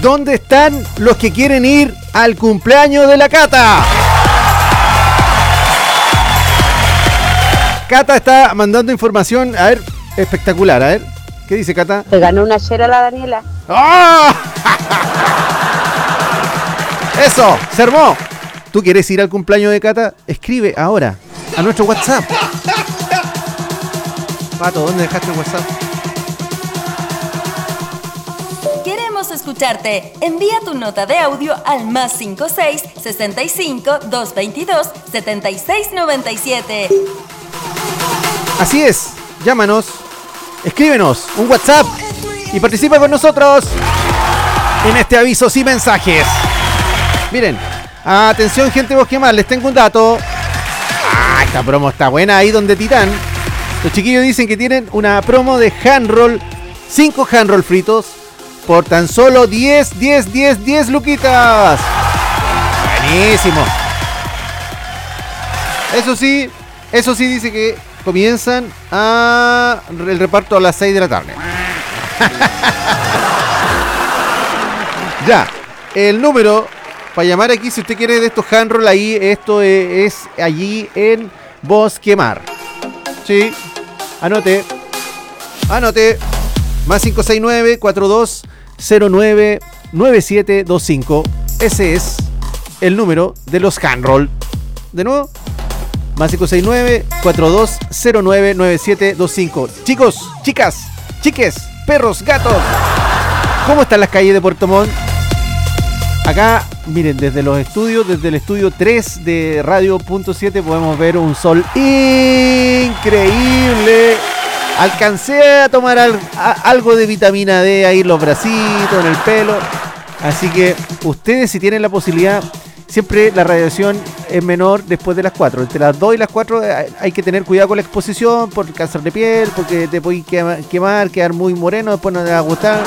¿Dónde están los que quieren ir al cumpleaños de la Cata? Cata está mandando información, a ver, espectacular, a ver. ¿Qué dice Cata? Le ganó una ayer a la Daniela. ¡Oh! ¡Eso! ¡Se armó! ¿Tú quieres ir al cumpleaños de Cata? Escribe ahora a nuestro WhatsApp. Pato, ¿dónde dejaste el WhatsApp? Queremos escucharte. Envía tu nota de audio al +56 65 222 7697. Así es, llámanos, escríbenos un WhatsApp y participa con nosotros en este aviso sin mensajes. Miren, atención gente Bosquemar, les tengo un dato. Esta promo está buena ahí donde Titán. Los chiquillos dicen que tienen una promo de handroll, 5 handroll fritos por tan solo 10 luquitas. Buenísimo. Eso sí dice que comienzan el reparto a las 6 de la tarde. Ya, el número para llamar aquí si usted quiere de estos handroll ahí, esto es allí en Bosquemar. Sí, anote. +569 4209 9725. Ese es el número de los handroll. De nuevo, +569 4209 9725. Chicos, chicas, chiques, perros, gatos, ¿cómo están las calles de Puerto Montt? Acá, miren, desde el estudio 3 de Radio.7 podemos ver un sol increíble. Alcancé a tomar algo de vitamina D ahí en los bracitos, en el pelo. Así que ustedes, si tienen la posibilidad, siempre la radiación es menor después de las 4. Entre las 2 y las 4 hay que tener cuidado con la exposición por el cáncer de piel, porque te puedes quemar, quedar muy moreno, después no te va a gustar.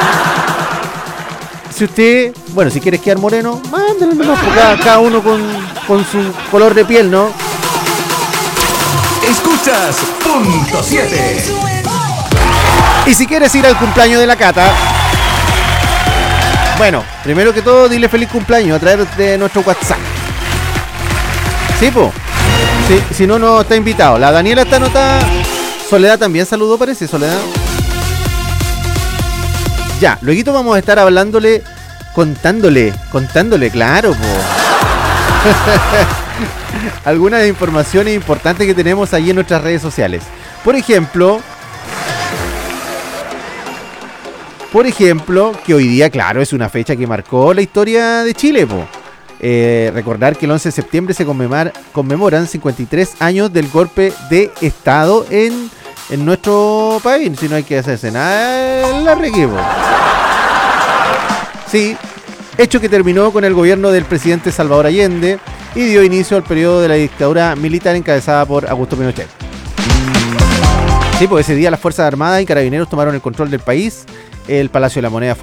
Si usted, bueno, si quieres quedar moreno, mándalo nomás, cada uno con su color de piel, ¿no? Escuchas Punto 7. Y si quieres ir al cumpleaños de la Cata, bueno, primero que todo, dile feliz cumpleaños a través de nuestro WhatsApp. ¿Sí, po? Sí, si no, no está invitado. La Daniela está anotada. Soledad también saludó, parece, Soledad. Ya, luego vamos a estar contándole, claro, po. Algunas informaciones importantes que tenemos allí en nuestras redes sociales. Por ejemplo, que hoy día, claro, es una fecha que marcó la historia de Chile, po. Recordar que el 11 de septiembre se conmemoran 53 años del golpe de Estado en nuestro país. Si no hay que hacerse nada, la reguivo. Sí, hecho que terminó con el gobierno del presidente Salvador Allende y dio inicio al periodo de la dictadura militar encabezada por Augusto Pinochet. Sí, pues ese día las Fuerzas Armadas y Carabineros tomaron el control del país. El Palacio de la Moneda fue